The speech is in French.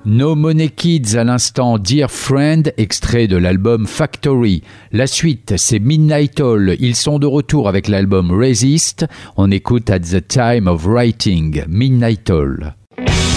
No Money Kids à l'instant, Dear Friend, extrait de l'album Factory. La suite, c'est Midnight Oil. Ils sont de retour avec l'album Resist. On écoute At the Time of Writing, Midnight Oil.